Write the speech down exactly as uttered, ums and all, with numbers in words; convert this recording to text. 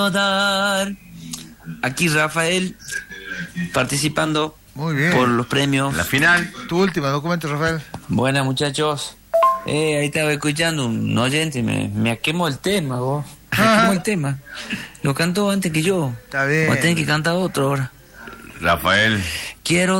dar. Aquí Rafael participando. Muy bien. Por los premios. La final. Tu última documento, Rafael. Buenas, muchachos. Eh, ahí estaba escuchando un oyente y me, me quemó el tema, vos. Me quemó el tema. Lo cantó antes que yo. Está bien. Vos tenés que cantar otro ahora. Rafael. Quiero